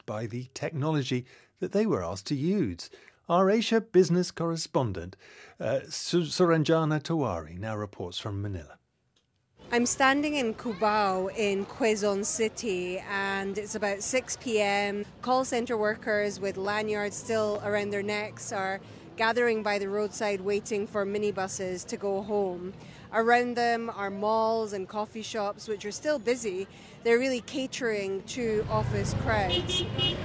by the technology that they were asked to use. Our Asia business correspondent, Suranjana Tewari, now reports from Manila. I'm standing in Cubao in Quezon City, and it's about 6 p.m. Call centre workers with lanyards still around their necks are gathering by the roadside waiting for minibuses to go home. Around them are malls and coffee shops which are still busy. They're really catering to office crowds.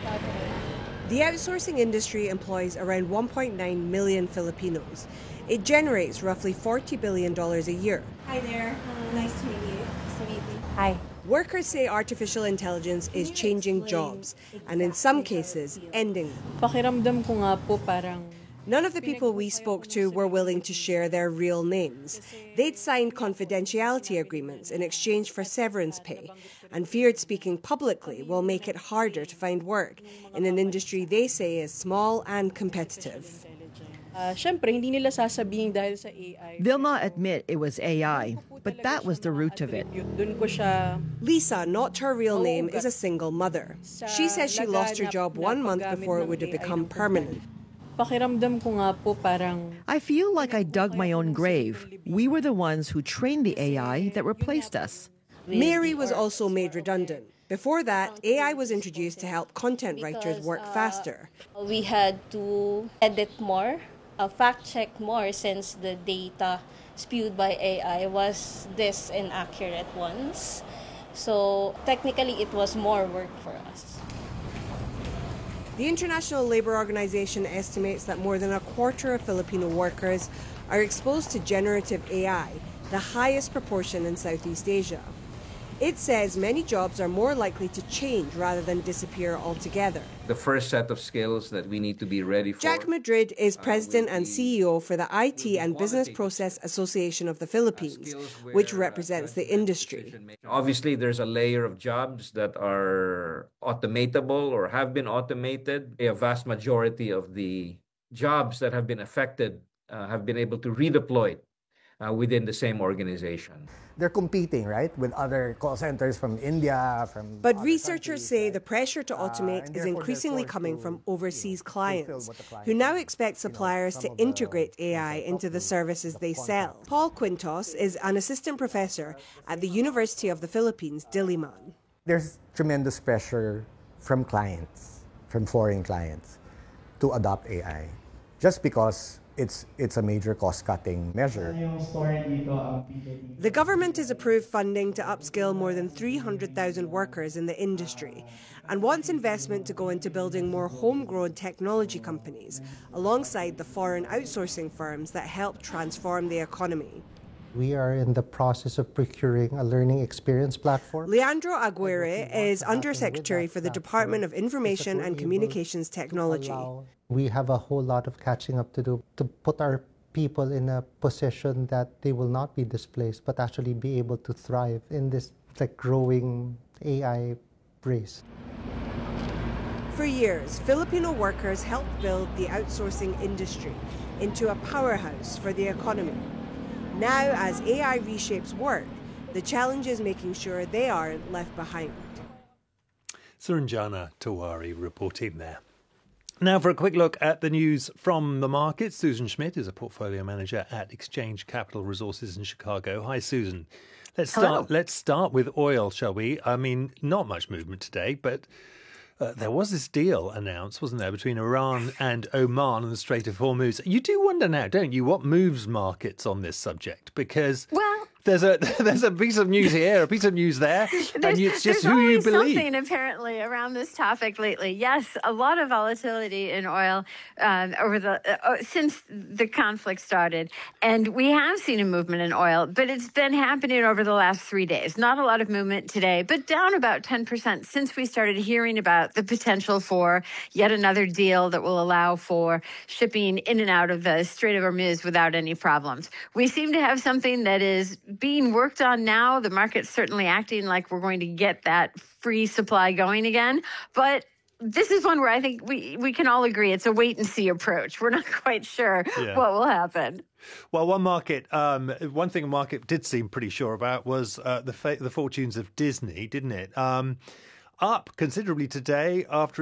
The outsourcing industry employs around 1.9 million Filipinos. It generates roughly $40 billion a year. Hi there. Nice to meet you. Nice to meet you. Hi. Workers say artificial intelligence is changing jobs and in some cases ending them. Pakiramdam ko nga po parang None of the people we spoke to were willing to share their real names. They'd signed confidentiality agreements in exchange for severance pay and feared speaking publicly will make it harder to find work in an industry they say is small and competitive. Syempre, hindi nila sasabihin dahil sa AI. They'll not admit it was AI, but that was the root of it. Dun ko siya. Lisa, not her real name, is a single mother. She says she lost her job 1 month before it would have become permanent. Pakiramdam ko nga po parang I feel like I dug my own grave. We were the ones who trained the AI that replaced us. Mary was also made redundant. Before that, AI was introduced to help content writers work faster. We had to edit more, fact-check more since the data spewed by AI was this inaccurate ones. So technically, it was more work for us. The International Labour Organization estimates that more than a quarter of Filipino workers are exposed to generative AI, the highest proportion in Southeast Asia. It says many jobs are more likely to change rather than disappear altogether. The first set of skills that we need to be ready for. Jack Madrid is president and CEO for the IT and Business Process Association of the Philippines, which represents the industry. Obviously, there's a layer of jobs that are automatable or have been automated. A vast majority of the jobs that have been affected have been able to redeploy within the same organization. They're competing, right, with other call centers from India, from. But researchers say the pressure to automate is increasingly coming from overseas clients, who now expect suppliers to integrate AI into the services they sell. Paul Quintos is an assistant professor at the University of the Philippines, Diliman. There's tremendous pressure from clients, from foreign clients, to adopt AI, just because it's a major cost-cutting measure. The government has approved funding to upskill more than 300,000 workers in the industry and wants investment to go into building more homegrown technology companies alongside the foreign outsourcing firms that help transform the economy. We are in the process of procuring a learning experience platform. Leandro Aguirre is Undersecretary for the Department of Information and Communications Technology. We have a whole lot of catching up to do to put our people in a position that they will not be displaced, but actually be able to thrive in this growing AI race. For years, Filipino workers helped build the outsourcing industry into a powerhouse for the economy. Now, as AI reshapes work, the challenge is making sure they aren't left behind. Suranjana Tewari reporting there. Now for a quick look at the news from the markets. Susan Schmidt is a portfolio manager at Exchange Capital Resources in Chicago. Hi, Susan. Let's start with oil, shall we? I mean, not much movement today, but there was this deal announced, wasn't there, between Iran and Oman and the Strait of Hormuz. You do wonder now, don't you, what moves markets on this subject? Because there's a piece of news here, a piece of news there, and it's just who you believe. There's always something apparently around this topic lately. Yes, a lot of volatility in oil since the conflict started, and we have seen a movement in oil, but it's been happening over the last 3 days. Not a lot of movement today, but down about 10% since we started hearing about the potential for yet another deal that will allow for shipping in and out of the Strait of Hormuz without any problems. We seem to have something that is being worked on now. The market's certainly acting like we're going to get that free supply going again. But this is one where I think we can all agree it's a wait-and-see approach. We're not quite sure what will happen. Well, one thing the market did seem pretty sure about was the fortunes of Disney, didn't it? Up considerably today after